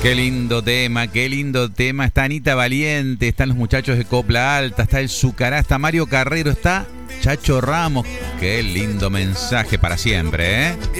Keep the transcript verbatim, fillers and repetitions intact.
Qué lindo tema, qué lindo tema. Está Anita Valiente, están los muchachos de Copla Alta, está el Zucará, está Mario Carrero, está Chacho Ramos. Qué lindo mensaje para siempre, ¿eh?